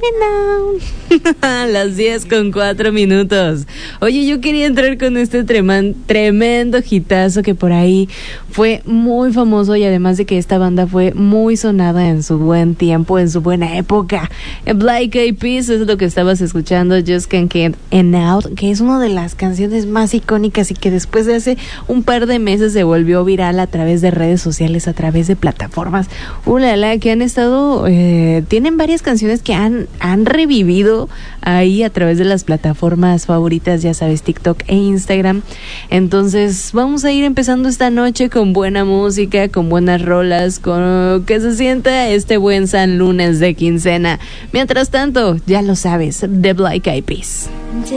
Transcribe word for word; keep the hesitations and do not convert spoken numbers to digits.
Getting down. Las diez con cuatro minutos. Oye, yo quería entrar con este treman, tremendo hitazo que por ahí fue muy famoso, y además de que esta banda fue muy sonada en su buen tiempo, en su buena época. Black Eyed Peas es lo que estabas escuchando, Just Can't Get Out, que es una de las canciones más icónicas y que después de hace un par de meses se volvió viral a través de redes sociales, a través de plataformas. Ulala, que han estado, eh, tienen varias canciones que han, han revivido ahí a través de las plataformas favoritas, ya sabes, TikTok e Instagram. Entonces vamos a ir empezando esta noche con buena música, con buenas rolas, con que se sienta este buen San Lunes de quincena. Mientras tanto, ya lo sabes, The Black Eyed Peas.